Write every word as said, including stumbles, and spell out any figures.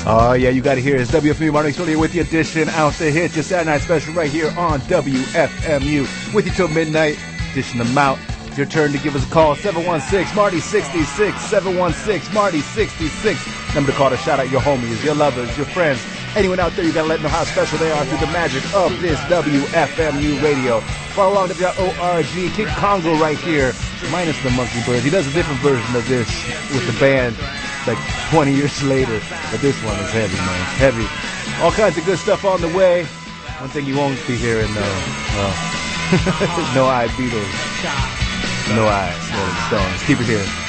Oh, yeah, you got to hear it. It's W F M U Morning Show here with the edition out the hit. Your Saturday night special right here on W F M U. With you till midnight. Dishing them out. It's your turn to give us a call. seven one six, Marty sixty-six. seven one six, Marty sixty-six. Number to call to shout out your homies, your lovers, your friends. Anyone out there, you got to let them know how special they are through the magic of this W F M U radio. Follow along W dot org. King Congo right here. Minus the Monkey Birds. He does a different version of this with the band like twenty years later. But this one is heavy, man. Heavy. All kinds of good stuff on the way. One thing you won't be hearing, though. Well, no I Beatles. No I Rolling Stones. Keep it here.